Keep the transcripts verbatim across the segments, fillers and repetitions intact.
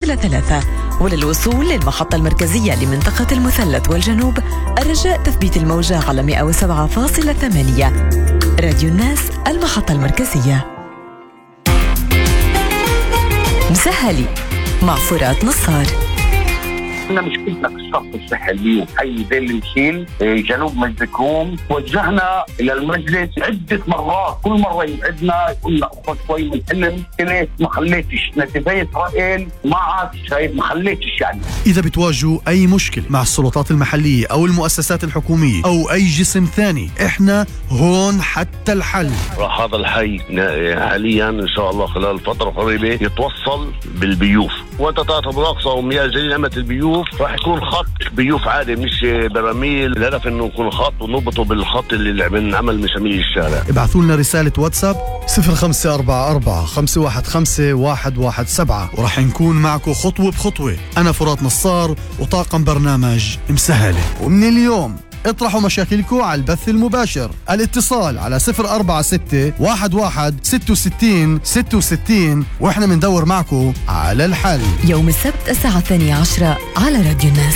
فاصلة ثلاثة. وللوصول للمحطة المركزية لمنطقة المثلث والجنوب الرجاء تثبيت الموجة على مئة وسبعة فاصلة ثمانية. راديو الناس، المحطة المركزية. مسهلي مع فرات نصار. احنا مشكلتنا في الصف الصحي اليوم حي ذيل المشيل جنوب مجد كروم. وجهنا الى المجلس عده مرات، كل مره يبعدنا يقول لنا اخذ شوي من حلم كنت ما خليتش نتيجه اسرائيل ما عاد شايف ما خليتش. يعني اذا بتواجهوا اي مشكله مع السلطات المحليه او المؤسسات الحكوميه او اي جسم ثاني، احنا هون حتى الحل. راح هذا الحي حاليا ان شاء الله خلال فتره قريبه يتوصل بالبيوف، وانت تعرف راقصه ومياه جليل نعمه البيوف راح يكون خط بيوف عادي مش براميل. الهدف انه يكون خط ونربطه بالخط اللي بنعمل مسميه الشارع. ابعثوا لنا رساله واتساب صفر خمسة أربعة أربعة خمسة واحد خمسة واحد واحد سبعة وراح نكون معكم خطوه بخطوه. انا فرات نصار وطاقم برنامج مسهله. ومن اليوم اطرحوا مشاكلكم على البث المباشر. الاتصال على صفر أربعة ستة واحد واحد ستة وستين ستة وستين واحنا مندور معكم على الحل. يوم السبت الساعة الثانية عشرة على راديو الناس.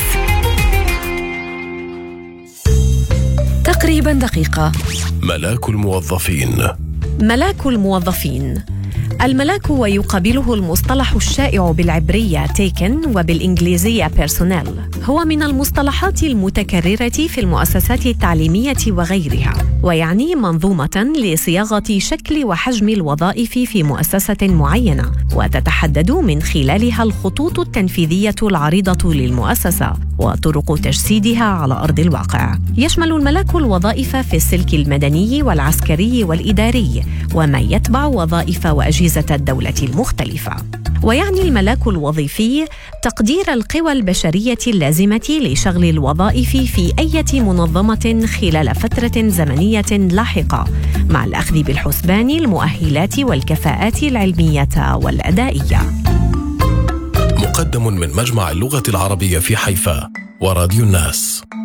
تقريبا دقيقة. ملاك الموظفين. ملاك الموظفين. الملاك ويقابله المصطلح الشائع بالعبرية taken وبالإنجليزية personnel، هو من المصطلحات المتكررة في المؤسسات التعليمية وغيرها، ويعني منظومة لصياغة شكل وحجم الوظائف في مؤسسة معينة، وتتحدد من خلالها الخطوط التنفيذية العريضة للمؤسسة وطرق تجسيدها على أرض الواقع. يشمل الملاك الوظائف في السلك المدني والعسكري والإداري، وما يتبع وظائف وأجهزة الدولة المختلفة. ويعني الملاك الوظيفي تقدير القوى البشرية اللازمة لشغل الوظائف في أي منظمة خلال فترة زمنية لاحقة، مع الأخذ بالحسبان المؤهلات والكفاءات العلمية والأدائية. مقدم من مجمع اللغة العربية في حيفا وراديو الناس.